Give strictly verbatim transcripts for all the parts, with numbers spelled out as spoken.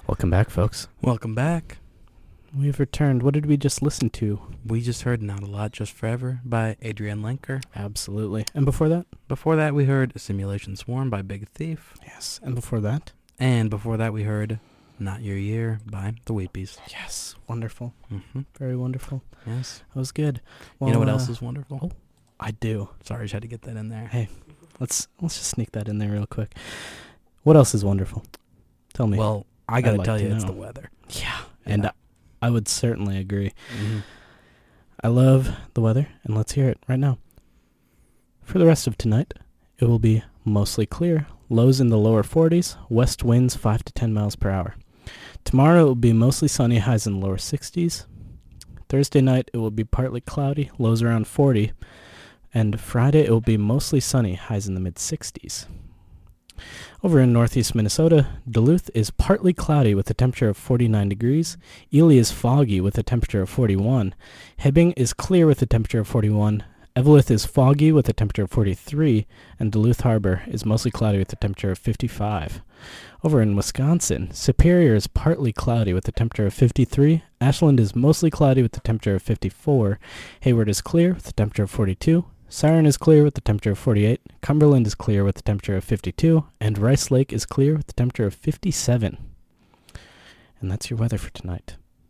Welcome back, folks. Welcome back. We've returned. What did we just listen to? We just heard Not a Lot, Just Forever by Adrienne Lenker. Absolutely. And before that? Before that, we heard Simulation Swarm by Big Thief. Yes. And before that? And before that, we heard Not Your Year by The Weepies. Yes. Wonderful. Mm-hmm. Very wonderful. Yes. That was good. Well, you know what uh, else is wonderful? Oh, I do. Sorry, I just had to get that in there. Hey, let's let's just sneak that in there real quick. What else is wonderful? Tell me. Well, I got to like tell to you, it's know. the weather. Yeah. And Yeah. I, I would certainly agree. Mm-hmm. I love the weather, and let's hear it right now. For the rest of tonight, it will be mostly clear, lows in the lower forties, west winds five to ten miles per hour. Tomorrow it will be mostly sunny, highs in the lower sixties. Thursday night it will be partly cloudy, lows around forty. And Friday it will be mostly sunny, highs in the mid-sixties. Over in northeast Minnesota, Duluth is partly cloudy with a temperature of forty-nine degrees. Ely is foggy with a temperature of forty-one. Hibbing is clear with a temperature of forty-one. Eveleth is foggy with a temperature of forty-three. And Duluth Harbor is mostly cloudy with a temperature of fifty-five. Over in Wisconsin, Superior is partly cloudy with a temperature of fifty-three. Ashland is mostly cloudy with a temperature of fifty-four. Hayward is clear with a temperature of forty-two. Siren is clear with a temperature of forty-eight. Cumberland is clear with a temperature of fifty-two. And Rice Lake is clear with a temperature of fifty-seven. And that's your weather for tonight.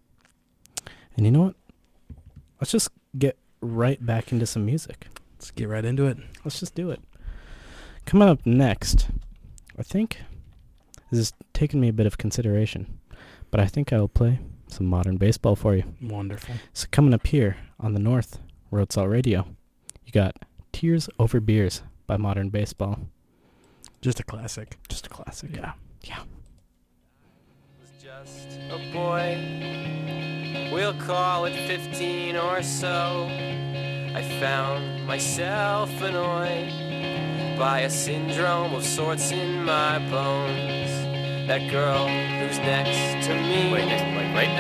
And you know what? Let's just get right back into some music. Let's get right into it. Let's just do it. Coming up next, I think this is taking me a bit of consideration, but I think I will play some modern baseball for you. Wonderful. So coming up here on the North Road Salt Radio, you got Tears Over Beers by Modern Baseball. Just a classic. Just a classic. Yeah. Yeah. Was just a boy, we'll call it fifteen or so. I found myself annoyed by a syndrome of sorts in my bones. That girl who's next to me. Wait, next, like right